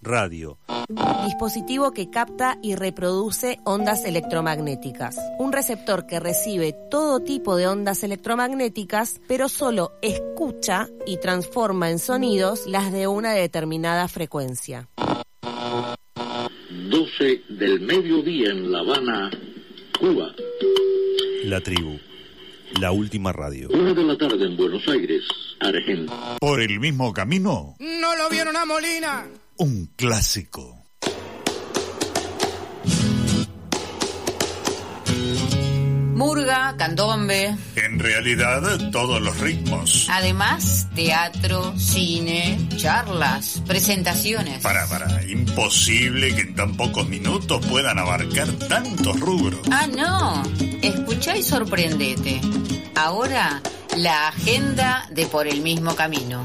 Radio. Dispositivo que capta y reproduce ondas electromagnéticas. Un receptor que recibe todo tipo de ondas electromagnéticas, pero solo escucha y transforma en sonidos las de una determinada frecuencia. 12 del mediodía en La Habana, Cuba. La Tribu. La última radio. 1 de la tarde en Buenos Aires, Argentina. ¿Por el mismo camino? ¿No lo vieron a Molina? Un clásico. Murga, candombe. En realidad, todos los ritmos. Además, teatro, cine, charlas, presentaciones. Para. Imposible que en tan pocos minutos puedan abarcar tantos rubros. Ah, no. Escuchá y sorprendete. Ahora, la agenda de Por el mismo camino.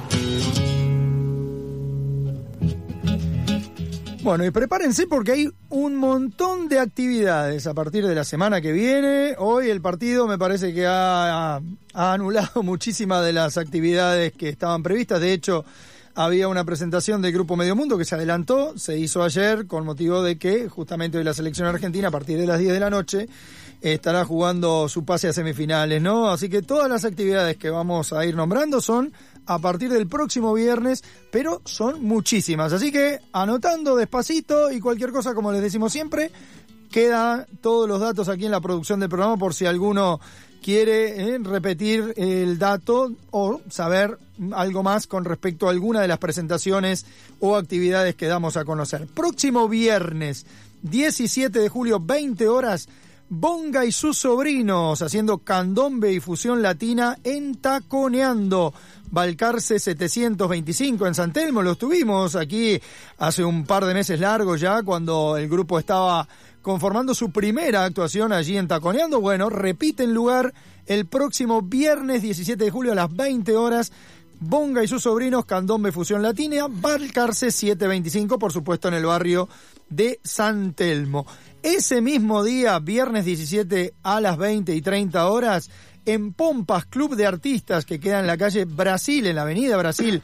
Bueno, y prepárense porque hay un montón de actividades a partir de la semana que viene. Hoy el partido me parece que ha anulado muchísimas de las actividades que estaban previstas. De hecho, había una presentación del Grupo Medio Mundo que se adelantó, se hizo ayer con motivo de que justamente hoy la selección argentina a partir de las 10 de la noche estará jugando su pase a semifinales, ¿no? Así que todas las actividades que vamos a ir nombrando son a partir del próximo viernes, pero son muchísimas. Así que anotando despacito y cualquier cosa, como les decimos siempre, quedan todos los datos aquí en la producción del programa por si alguno quiere repetir el dato o saber algo más con respecto a alguna de las presentaciones o actividades que damos a conocer. Próximo viernes, 17 de julio, 20 horas, Bonga y sus sobrinos haciendo candombe y fusión latina en Taconeando. Balcarce 725 en San Telmo, lo estuvimos aquí hace un par de meses largos ya, cuando el grupo estaba conformando su primera actuación allí en Taconeando. Bueno, repiten lugar el próximo viernes 17 de julio a las 20 horas. Bonga y sus sobrinos, candombe fusión latina, Balcarce 725, por supuesto en el barrio de San Telmo. Ese mismo día, viernes 17 a las 20 y 30 horas, en Pompas, Club de Artistas, que queda en la calle Brasil, en la avenida Brasil,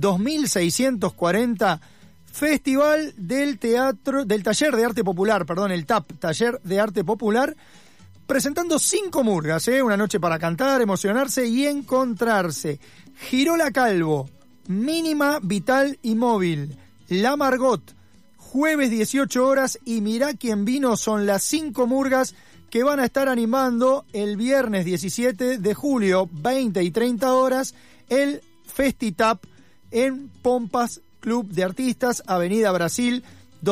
2640, Festival del Taller de Arte Popular, el TAP, Taller de Arte Popular, presentando 5 murgas, una noche para cantar, emocionarse y encontrarse. Girola Calvo, Mínima, Vital y Móvil, La Margot, jueves 18 horas, y Mirá quién vino, son las 5 murgas que van a estar animando el viernes 17 de julio, 20 y 30 horas, el FestiTap en Pompas, Club de Artistas, Avenida Brasil,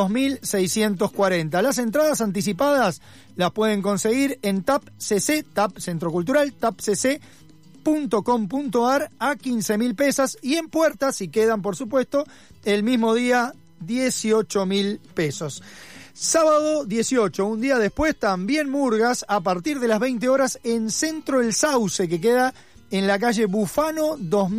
2640. Las entradas anticipadas las pueden conseguir en TAPCC, TAP Centro Cultural, tapcc.com.ar a 15.000 pesos, y en puertas, si quedan por supuesto, el mismo día 18.000 pesos. Sábado 18, un día después, también murgas a partir de las 20 horas en Centro El Sauce, que queda en la calle Bufano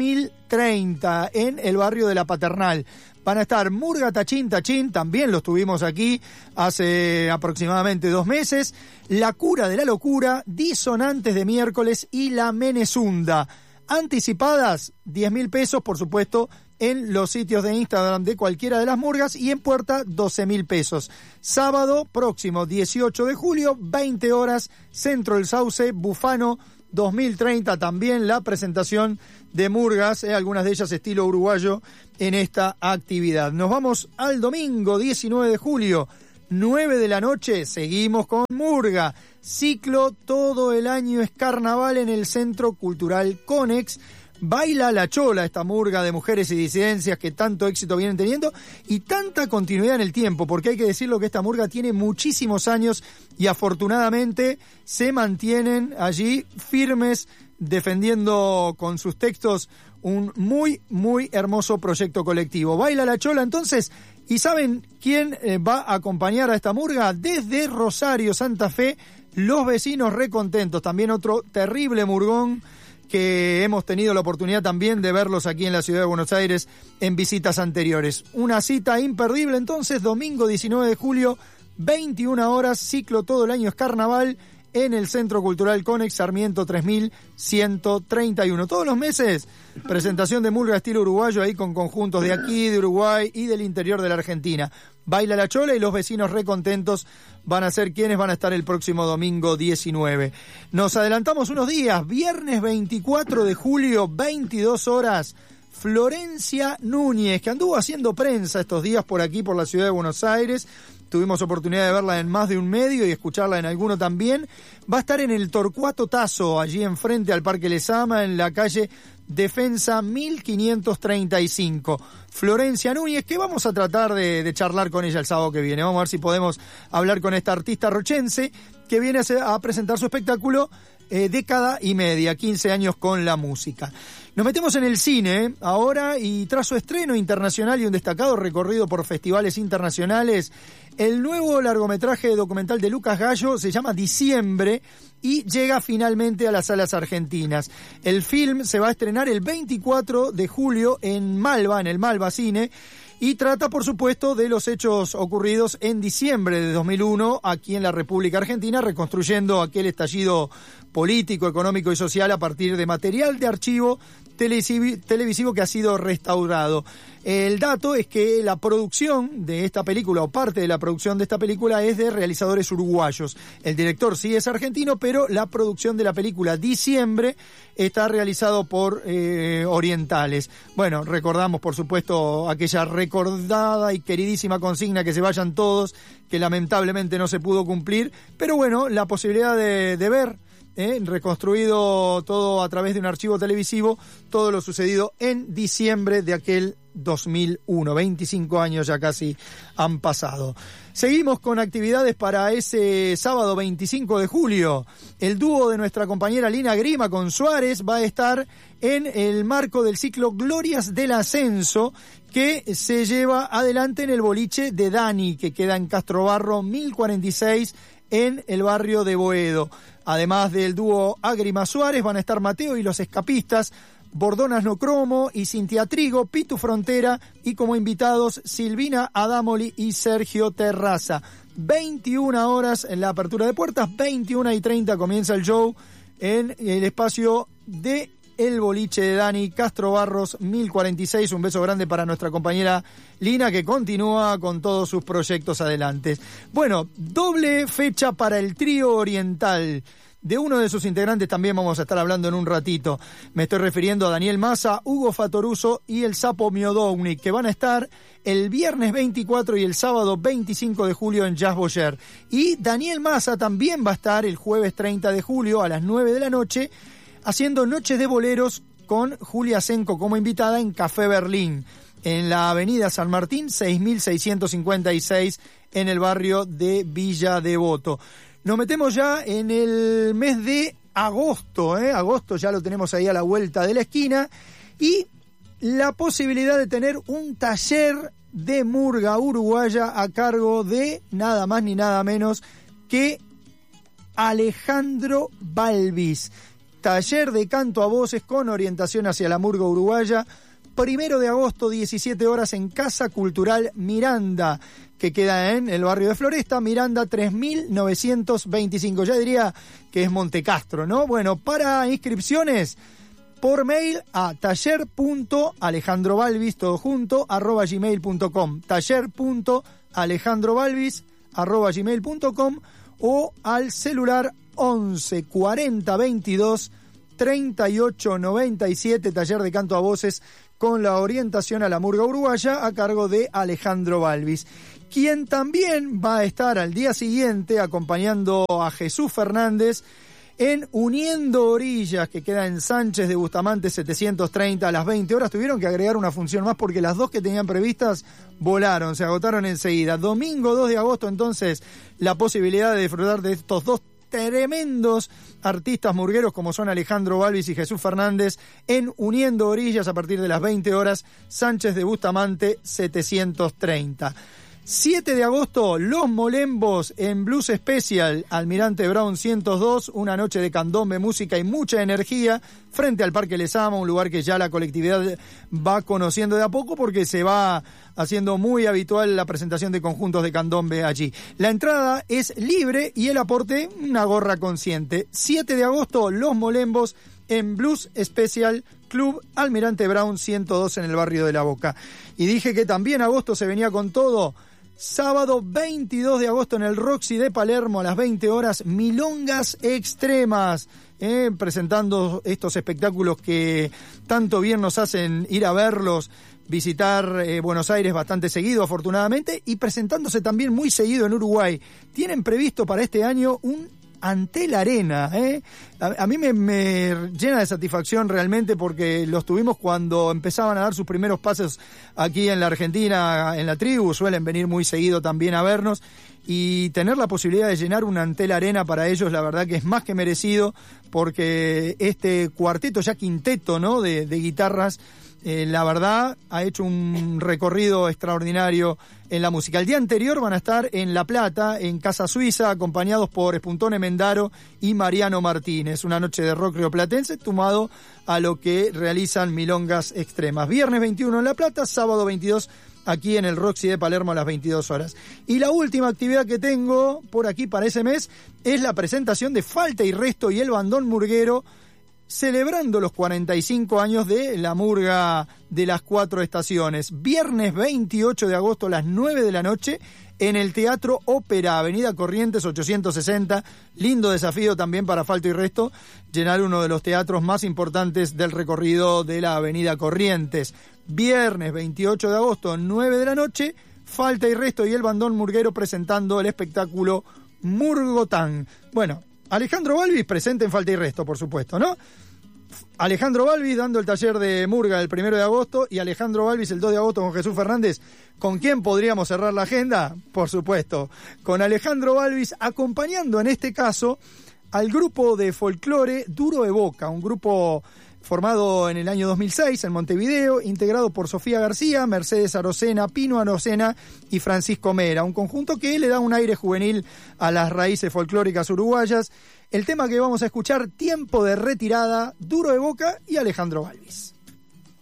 2030, en el barrio de La Paternal. Van a estar Murga Tachín, también los tuvimos aquí hace aproximadamente 2 meses, La Cura de la Locura, Disonantes de Miércoles y La Menezunda. Anticipadas, 10.000 pesos, por supuesto, en los sitios de Instagram de cualquiera de las murgas, y en puerta 12.000 pesos. Sábado próximo 18 de julio, 20 horas, Centro El Sauce, Bufano 2030, también la presentación de murgas, algunas de ellas estilo uruguayo, en esta actividad. Nos vamos al domingo 19 de julio, 9 de la noche, seguimos con murga. Ciclo Todo el Año es Carnaval en el Centro Cultural Conex. Baila la Chola, esta murga de mujeres y disidencias que tanto éxito vienen teniendo y tanta continuidad en el tiempo, porque hay que decirlo que esta murga tiene muchísimos años y afortunadamente se mantienen allí firmes, defendiendo con sus textos un muy, muy hermoso proyecto colectivo. Baila la Chola entonces, ¿y saben quién va a acompañar a esta murga? Desde Rosario, Santa Fe, Los Vecinos Recontentos, también otro terrible murgón que hemos tenido la oportunidad también de verlos aquí en la ciudad de Buenos Aires en visitas anteriores. Una cita imperdible entonces, domingo 19 de julio, 21 horas, ciclo Todo el Año es Carnaval en el Centro Cultural Conex Sarmiento 3131. Todos los meses, presentación de murga estilo uruguayo ahí con conjuntos de aquí, de Uruguay y del interior de la Argentina. Baila la chola y los vecinos recontentos van a ser quienes van a estar el próximo domingo 19. Nos adelantamos unos días, viernes 24 de julio, 22 horas, Florencia Núñez, que anduvo haciendo prensa estos días por aquí, por la ciudad de Buenos Aires. Tuvimos oportunidad de verla en más de un medio y escucharla en alguno también. Va a estar en el Torcuato Tazo, allí enfrente al Parque Lezama, en la calle Defensa 1535. Florencia Núñez, que vamos a tratar de charlar con ella el sábado que viene. Vamos a ver si podemos hablar con esta artista rochense que viene a presentar su espectáculo década y media, 15 años con la música. Nos metemos en el cine ahora y tras su estreno internacional y un destacado recorrido por festivales internacionales, el nuevo largometraje documental de Lucas Gallo se llama Diciembre y llega finalmente a las salas argentinas. El film se va a estrenar el 24 de julio en Malva, en el Malva Cine, y trata, por supuesto, de los hechos ocurridos en diciembre de 2001 aquí en la República Argentina, reconstruyendo aquel estallido político, económico y social a partir de material de archivo televisivo que ha sido restaurado. El dato es que la producción de esta película, o parte de la producción de esta película, es de realizadores uruguayos. El director sí es argentino, pero la producción de la película Diciembre está realizado por orientales. Bueno, recordamos, por supuesto, aquella recordada y queridísima consigna que se vayan todos, que lamentablemente no se pudo cumplir, pero bueno, la posibilidad de ver reconstruido todo a través de un archivo televisivo, todo lo sucedido en diciembre de aquel 2001. 25 años ya casi han pasado. Seguimos con actividades para ese sábado 25 de julio. El dúo de nuestra compañera Lina Grima con Suárez va a estar en el marco del ciclo Glorias del Ascenso, que se lleva adelante en el boliche de Dani, que queda en Castrobarro 1046 en el barrio de Boedo. Además del dúo Agrima Suárez, van a estar Mateo y los Escapistas, Bordonas No Cromo y Cintia Trigo, Pitu Frontera y como invitados Silvina Adamoli y Sergio Terraza. 21 horas en la apertura de puertas, 21:30 comienza el show en el espacio de el boliche de Dani, Castro Barros 1046. Un beso grande para nuestra compañera Lina, que continúa con todos sus proyectos adelante. Bueno, doble fecha para el trío oriental. De uno de sus integrantes también vamos a estar hablando en un ratito. Me estoy refiriendo a Daniel Massa, Hugo Fatoruso y el Sapo Miodownik, que van a estar el viernes 24 y el sábado 25 de julio en Jazz Boyer. Y Daniel Massa también va a estar el jueves 30 de julio a las 9 de la noche haciendo noches de boleros con Julia Senko como invitada en Café Berlín, en la avenida San Martín 6656 en el barrio de Villa Devoto. Nos metemos ya en el mes de agosto, agosto ya lo tenemos ahí a la vuelta de la esquina, y la posibilidad de tener un taller de murga uruguaya a cargo de nada más ni nada menos que Alejandro Balvis. Taller de canto a voces con orientación hacia la murga uruguaya, 1 de agosto, 17 horas en Casa Cultural Miranda, que queda en el barrio de Floresta, Miranda 3925. Ya diría que es Montecastro, ¿no? Bueno, para inscripciones, por mail a taller.alejandrobalvis, todo junto, @gmail.com, taller.alejandrobalvis@gmail.com, o al celular 11 40 22 38 97, taller de canto a voces con la orientación a la murga uruguaya a cargo de Alejandro Balvis, quien también va a estar al día siguiente acompañando a Jesús Fernández en Uniendo Orillas, que queda en Sánchez de Bustamante 730 a las 20 horas. Tuvieron que agregar una función más porque las dos que tenían previstas volaron, se agotaron enseguida. Domingo 2 de agosto, entonces, la posibilidad de disfrutar de estos dos tremendos artistas murgueros como son Alejandro Balvis y Jesús Fernández en Uniendo Orillas a partir de las 20 horas, Sánchez de Bustamante 730. 7 de agosto, Los Molembos en Blues Special, Almirante Brown 102, una noche de candombe, música y mucha energía frente al Parque Lezama, un lugar que ya la colectividad va conociendo de a poco porque se va haciendo muy habitual la presentación de conjuntos de candombe allí. La entrada es libre y el aporte, una gorra consciente. 7 de agosto, Los Molembos en Blues Special, Club Almirante Brown 102 en el barrio de La Boca. Y dije que también agosto se venía con todo. Sábado 22 de agosto en el Roxy de Palermo a las 20 horas, Milongas Extremas, presentando estos espectáculos que tanto bien nos hacen ir a verlos, visitar Buenos Aires bastante seguido afortunadamente, y presentándose también muy seguido en Uruguay. Tienen previsto para este año un Antel Arena, A mí me llena de satisfacción realmente porque los tuvimos cuando empezaban a dar sus primeros pasos aquí en la Argentina, en la tribu, suelen venir muy seguido también a vernos, y tener la posibilidad de llenar un Antel Arena para ellos, la verdad que es más que merecido, porque este cuarteto, ya quinteto, ¿no?, de guitarras, la verdad ha hecho un recorrido extraordinario en la música. El día anterior van a estar en La Plata, en Casa Suiza, acompañados por Espuntone Mendaro y Mariano Martínez. Una noche de rock rioplatense tomado a lo que realizan Milongas Extremas. Viernes 21 en La Plata, sábado 22 aquí en el Roxy de Palermo a las 22 horas. Y la última actividad que tengo por aquí para ese mes es la presentación de Falta y Resto y el Bandón Murguero, celebrando los 45 años de la murga de las 4 estaciones. Viernes 28 de agosto a las 9 de la noche en el Teatro Ópera, Avenida Corrientes 860. Lindo desafío también para Falta y Resto, llenar uno de los teatros más importantes del recorrido de la Avenida Corrientes. Viernes 28 de agosto, 9 de la noche, Falta y Resto y el Bandón Murguero presentando el espectáculo Murgotán. Bueno, Alejandro Balvis presente en Falta y Resto, por supuesto, ¿no? Alejandro Balvis dando el taller de murga el 1 de agosto y Alejandro Balvis el 2 de agosto con Jesús Fernández. ¿Con quién podríamos cerrar la agenda? Por supuesto, con Alejandro Balvis acompañando en este caso al grupo de folclore Duro de Boca, un grupo formado en el año 2006 en Montevideo, integrado por Sofía García, Mercedes Arocena, Pino Arocena y Francisco Mera, un conjunto que le da un aire juvenil a las raíces folclóricas uruguayas. El tema que vamos a escuchar, Tiempo de Retirada, Duro de Boca y Alejandro Balvis.